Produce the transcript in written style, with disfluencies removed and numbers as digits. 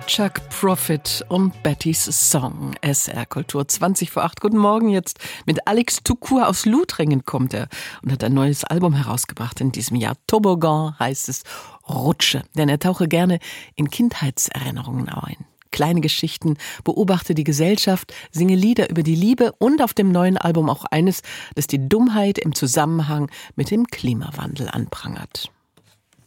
Chuck Prophet und Bettys Song. SR Kultur 20 vor 8. Guten Morgen, jetzt mit Alex Tukur aus Lothringen kommt er und hat ein neues Album herausgebracht in diesem Jahr. Toboggan heißt es, Rutsche, denn er tauche gerne in Kindheitserinnerungen ein. Kleine Geschichten, beobachte die Gesellschaft, singe Lieder über die Liebe und auf dem neuen Album auch eines, das die Dummheit im Zusammenhang mit dem Klimawandel anprangert.